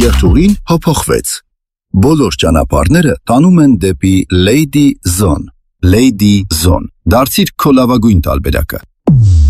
երթուղին հափոխվեց։ Բոլոր ճանապարհները տանում են դեպի Lady Zone։ Lady Zone։ Դարձիր քո լավագույն տարբերակը։